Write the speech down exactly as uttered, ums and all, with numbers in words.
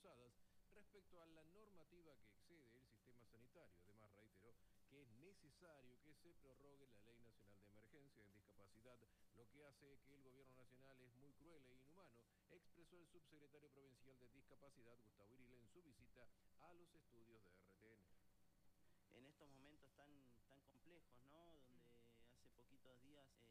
pasadas respecto a la normativa que excede el sistema sanitario. Además, reiteró que es necesario que se prorrogue la Ley Nacional de Emergencia en Discapacidad, lo que hace que el gobierno nacional es muy cruel e inhumano, expresó el subsecretario provincial de Discapacidad, Gustavo Irile, en su visita a los estudios de R T N. En estos momentos tan, tan complejos, ¿no? Donde hace poquitos días... Eh